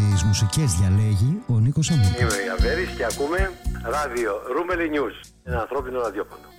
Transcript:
Τις μουσικές διαλέγει ο Νίκος Αμμούτης. Είμαι ο Ιαβέρης και ακούμε ράδιο Ρούμελι News, ένα ανθρώπινο ραδιόφωνο.